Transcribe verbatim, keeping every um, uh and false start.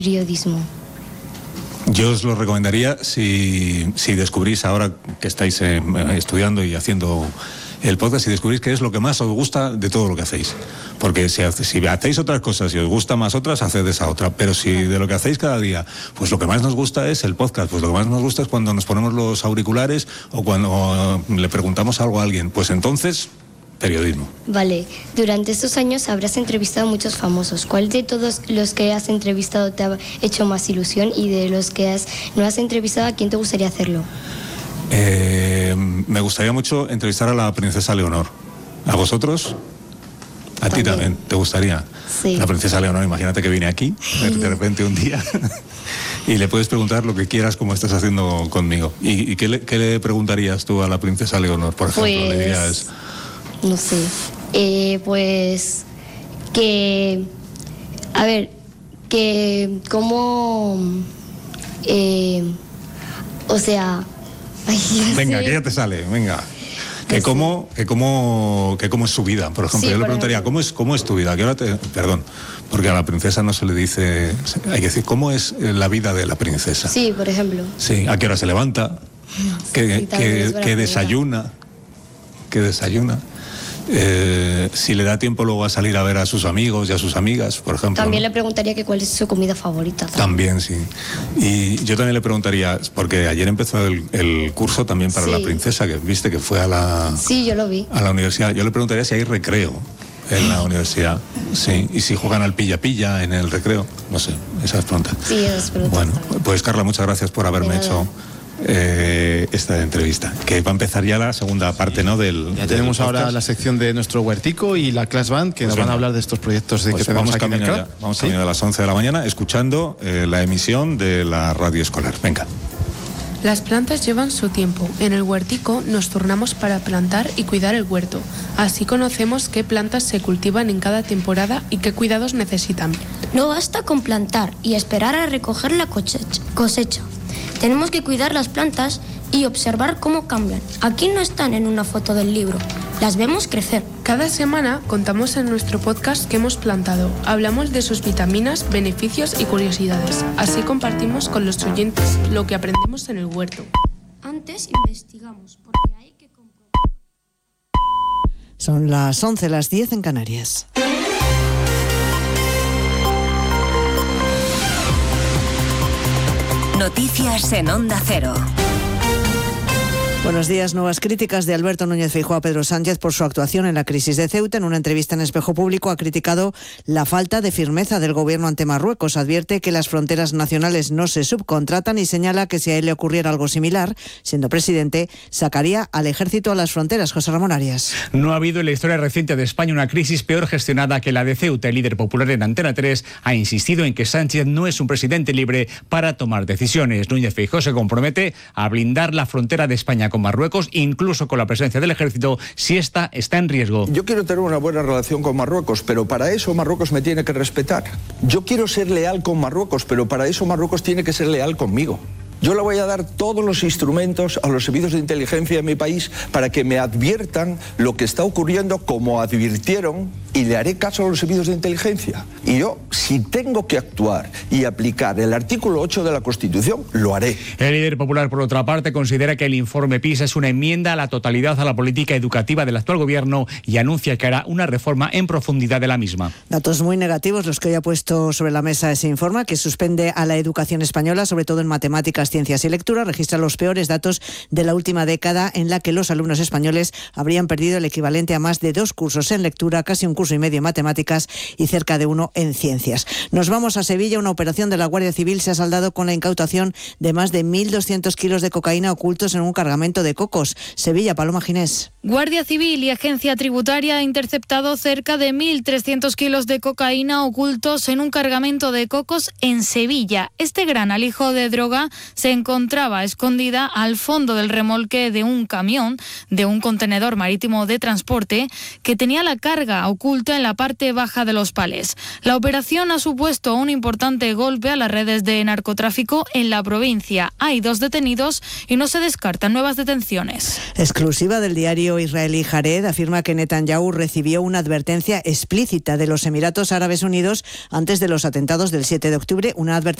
periodismo? Yo os lo recomendaría si, si descubrís ahora que estáis eh, estudiando y haciendo el podcast, si descubrís qué es lo que más os gusta de todo lo que hacéis. Porque si, si hacéis otras cosas y os gusta más otras, haced esa otra. Pero si de lo que hacéis cada día, pues lo que más nos gusta es el podcast, pues lo que más nos gusta es cuando nos ponemos los auriculares o cuando le preguntamos algo a alguien, pues entonces, periodismo. Vale, durante estos años habrás entrevistado a muchos famosos. ¿Cuál de todos los que has entrevistado te ha hecho más ilusión? Y de los que has, no has entrevistado, ¿a quién te gustaría hacerlo? Eh, me gustaría mucho entrevistar a la princesa Leonor. ¿A vosotros? ¿A también. Ti también? ¿Te gustaría? Sí. La princesa Leonor, imagínate que viene aquí de repente un día y le puedes preguntar lo que quieras como estás haciendo conmigo. ¿Y, y qué, le, qué le preguntarías tú a la princesa Leonor, por ejemplo? Pues, le dirías... no sé, eh, pues que, a ver, que cómo, eh, o sea... Ay, venga, sé. que ya te sale, venga. Que sí. cómo, que cómo, que cómo es su vida, por ejemplo. Sí, yo le preguntaría, ejemplo. ¿cómo es, cómo es tu vida? ¿Qué hora te, perdón, porque a la princesa no se le dice, hay que decir, ¿cómo es la vida de la princesa? Sí, por ejemplo. Sí, ¿a qué hora se levanta? ¿Qué, sí, que, que desayuna? ¿Qué desayuna? Eh, si le da tiempo luego a salir a ver a sus amigos y a sus amigas, por ejemplo. También ¿no? le preguntaría que cuál es su comida favorita. También, también sí. Y yo también le preguntaría, porque ayer empezó el, el curso también para sí. la princesa, que viste que fue a la... Sí, yo lo vi. A la universidad. Yo le preguntaría si hay recreo en la universidad. Sí, y si juegan al pilla-pilla en el recreo. No sé, esas preguntas. Sí, esas preguntas. Bueno, también. Pues Carla, muchas gracias por haberme hecho... Eh, esta entrevista, que va a empezar ya la segunda parte, ¿no? Del, ya tenemos del ahora la sección de nuestro huertico y la Class Band, que pues nos venga. van a hablar de estos proyectos de pues que tenemos vamos aquí camino en el ya, Vamos ¿Sí? camino a las once de la mañana, escuchando eh, la emisión de la radio escolar. Venga. Las plantas llevan su tiempo. En el huertico nos turnamos para plantar y cuidar el huerto. Así conocemos qué plantas se cultivan en cada temporada y qué cuidados necesitan. No basta con plantar y esperar a recoger la cosecha. Tenemos que cuidar las plantas y observar cómo cambian. Aquí no están en una foto del libro, las vemos crecer. Cada semana contamos en nuestro podcast qué hemos plantado. Hablamos de sus vitaminas, beneficios y curiosidades. Así compartimos con los oyentes lo que aprendemos en el huerto. Antes investigamos, porque hay que comprobar. Son las once, las diez en Canarias. Noticias en Onda Cero. Buenos días. Nuevas críticas de Alberto Núñez Feijóo a Pedro Sánchez por su actuación en la crisis de Ceuta. En una entrevista en Espejo Público ha criticado la falta de firmeza del gobierno ante Marruecos. Advierte que las fronteras nacionales no se subcontratan y señala que si a él le ocurriera algo similar, siendo presidente, sacaría al ejército a las fronteras. José Ramón Arias. No ha habido en la historia reciente de España una crisis peor gestionada que la de Ceuta. El líder popular en Antena tres ha insistido en que Sánchez no es un presidente libre para tomar decisiones. Núñez Feijóo se compromete a blindar la frontera de España con Marruecos, incluso con la presencia del ejército, si esta está en riesgo. Yo quiero tener una buena relación con Marruecos, pero para eso Marruecos me tiene que respetar. Yo quiero ser leal con Marruecos, pero para eso Marruecos tiene que ser leal conmigo. Yo le voy a dar todos los instrumentos a los servicios de inteligencia de mi país para que me adviertan lo que está ocurriendo como advirtieron, y le haré caso a los servicios de inteligencia. Y yo, si tengo que actuar y aplicar el artículo ocho de la Constitución, lo haré. El líder popular, por otra parte, considera que el informe PISA es una enmienda a la totalidad a la política educativa del actual gobierno y anuncia que hará una reforma en profundidad de la misma. Datos muy negativos los que hoy ha puesto sobre la mesa ese informe, que suspende a la educación española, sobre todo en matemáticas, ciencias y lectura. Registra los peores datos de la última década, en la que los alumnos españoles habrían perdido el equivalente a más de dos cursos en lectura, casi un curso y medio en matemáticas y cerca de uno en ciencias. Nos vamos a Sevilla. Una operación de la Guardia Civil se ha saldado con la incautación de más de mil doscientos kilos de cocaína ocultos en un cargamento de cocos. Sevilla, Paloma Ginés. Guardia Civil y Agencia Tributaria ha interceptado cerca de mil trescientos kilos de cocaína ocultos en un cargamento de cocos en Sevilla. Este gran alijo de droga se encontraba escondida al fondo del remolque de un camión, de un contenedor marítimo de transporte, que tenía la carga oculta oculta en la parte baja de los palés. La operación ha supuesto un importante golpe a las redes de narcotráfico en la provincia. Hay dos detenidos y no se descartan nuevas detenciones. Exclusiva del diario israelí Haaretz afirma que Netanyahu recibió una advertencia explícita de los Emiratos Árabes Unidos antes de los atentados del siete de octubre, una advertencia